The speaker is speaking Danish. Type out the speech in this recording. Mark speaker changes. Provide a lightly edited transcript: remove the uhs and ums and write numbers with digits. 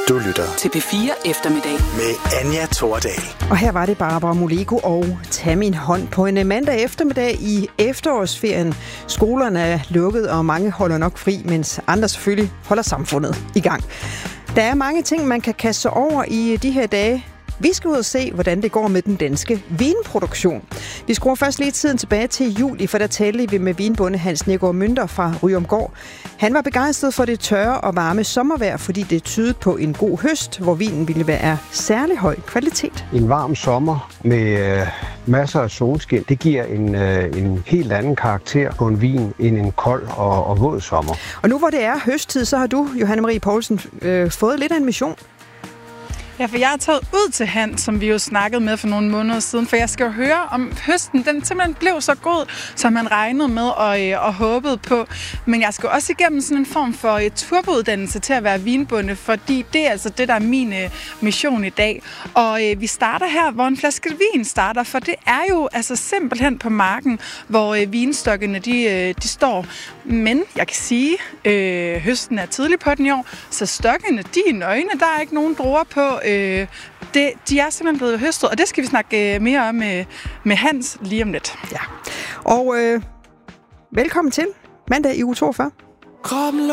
Speaker 1: Du lytter
Speaker 2: til P4 Eftermiddag
Speaker 1: med Anja Thordal.
Speaker 3: Og her var det Barbara Moleko og Tag min hånd på en mandag eftermiddag i efterårsferien. Skolerne er lukket, og mange holder nok fri, mens andre selvfølgelig holder samfundet i gang. Der er mange ting, man kan kaste sig over i de her dage. Vi skal ud og se, hvordan det går med den danske vinproduktion. Vi skruer først lige tiden tilbage til juli, for der talte vi med vinbonde Hans Neergaard Mønter fra Ryomgård. Han var begejstret for det tørre og varme sommervejr, fordi det tydede på en god høst, hvor vinen ville være af særlig høj kvalitet.
Speaker 4: En varm sommer med masser af solskin, det giver en helt anden karakter på en vin end en kold og våd sommer.
Speaker 3: Og nu hvor det er høsttid, så har du, Johanne Marie Poulsen, fået lidt af en mission.
Speaker 5: Ja, for jeg er taget ud til Hans, som vi jo snakkede med for nogle måneder siden, for jeg skal jo høre, om høsten den simpelthen blev så god, som man regnede med og håbede på. Men jeg skal også igennem sådan en form for turbouddannelse til at være vinbonde, fordi det er altså det, der er min mission i dag. Og vi starter her, hvor en flaske vin starter, for det er jo altså simpelthen på marken, hvor vinstokkene de står. Men jeg kan sige, høsten er tidlig på den i år, så stokkene de er nøgne, der er ikke nogen druer på. De er simpelthen blevet høstet, og det skal vi snakke mere om med Hans lige om lidt.
Speaker 3: Ja. Og velkommen til mandag i uge 42.